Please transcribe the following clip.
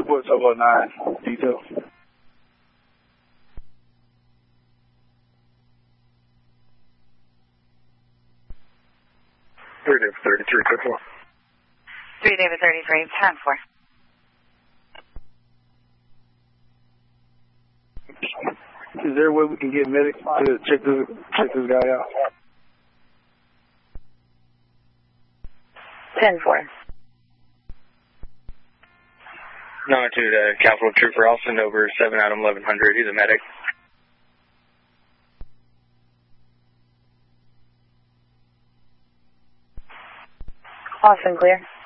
What's up on 9? Detail. David 33, 4. 3 David 33, 10-4. Is there a way we can get medic to check this guy out? 10-4. 9-2 Capital Trooper. I'll send over 7 Adam 1100. He's a medic. Austin, clear.